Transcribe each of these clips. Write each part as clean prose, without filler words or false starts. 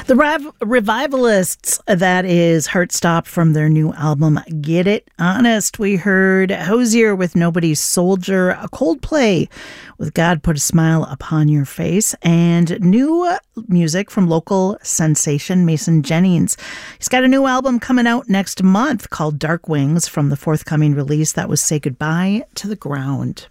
The Revivalists, that is Heartstop from their new album, Get It Honest. We heard Hozier with Nobody's Soldier, a Coldplay with God Put a Smile Upon Your Face, and new music from local sensation Mason Jennings. He's got a new album coming out next month called Dark Wings from the forthcoming release that was Say Goodbye to the Ground.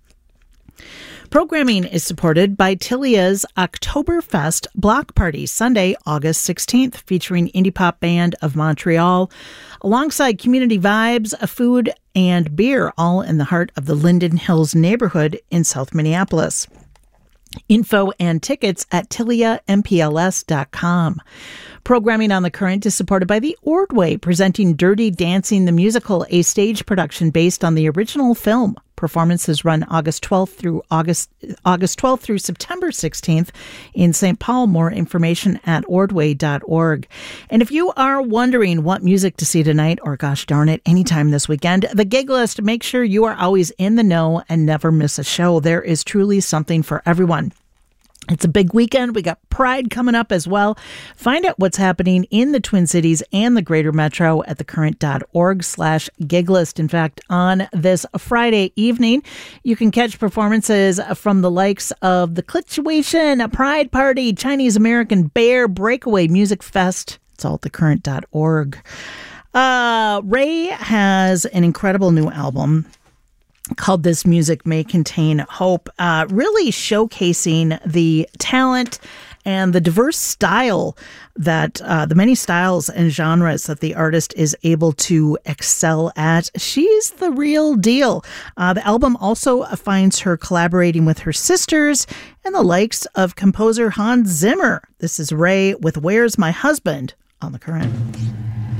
Programming is supported by Tilia's Oktoberfest Block Party, Sunday, August 16th, featuring Indie Pop Band of Montreal, alongside community vibes, food, and beer, all in the heart of the Linden Hills neighborhood in South Minneapolis. Info and tickets at tiliampls.com. Programming on the Current is supported by the Ordway, presenting Dirty Dancing the Musical, a stage production based on the original film. Performances run August 12th through September 16th in St. Paul. More information at ordway.org. And if you are wondering what music to see tonight, or gosh darn it, anytime this weekend, the Gig List, make sure you are always in the know and never miss a show. There is truly something for everyone. It's a big weekend. We got Pride coming up as well. Find out what's happening in the Twin Cities and the greater metro at thecurrent.org/giglist. In fact, on this Friday evening, you can catch performances from the likes of The Clituation, Pride Party, Chinese American Bear, Breakaway Music Fest. It's all at thecurrent.org. Ray has an incredible new album called This Music May Contain Hope, really showcasing the talent and the diverse style that the many styles and genres that the artist is able to excel at. She's the real deal. The album also finds her collaborating with her sisters and the likes of composer Hans Zimmer. This is Ray with Where's My Husband on The Current.